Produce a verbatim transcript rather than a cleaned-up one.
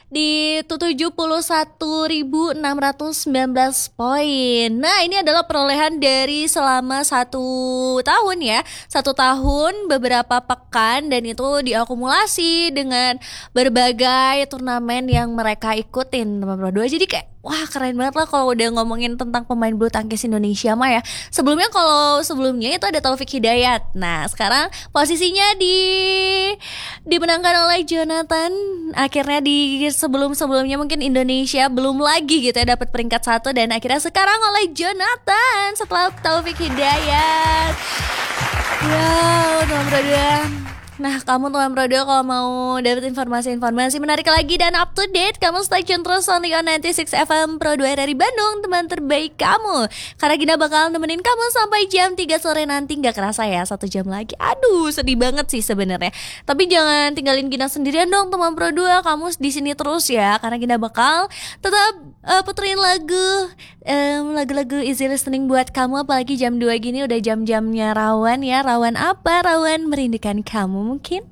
di tujuh puluh satu ribu enam ratus sembilan belas poin. Nah, ini adalah perolehan dari selama satu tahun ya. Satu tahun beberapa pekan dan itu diakumulasi dengan berbagai turnamen yang mereka ikutin teman berdua. Jadi kayak wah keren banget lah kalau udah ngomongin tentang pemain bulu tangkis Indonesia mah ya. Sebelumnya kalau sebelumnya itu ada Taufik Hidayat. Nah sekarang posisinya di dimenangkan oleh Jonathan. Akhirnya di sebelum-sebelumnya mungkin Indonesia belum lagi gitu ya dapat peringkat satu dan akhirnya sekarang oleh Jonathan setelah Taufik Hidayat. Ya teman berdua. Nah, kamu teman Prodo kalau mau dapat informasi-informasi menarik lagi dan up to date, kamu stay tune terus only on sembilan puluh enam F M Pro dua dari Bandung, teman terbaik kamu. Karena Gina bakal nemenin kamu sampai jam tiga sore nanti, nggak kerasa ya, satu jam lagi. Aduh, sedih banget sih sebenarnya. Tapi jangan tinggalin Gina sendirian dong, teman Pro dua. Kamu di sini terus ya, karena Gina bakal tetap uh, puterin lagu um, lagu-lagu easy listening buat kamu, apalagi jam dua gini udah jam-jamnya rawan ya. Rawan apa? Rawan merindukan kamu mungkin.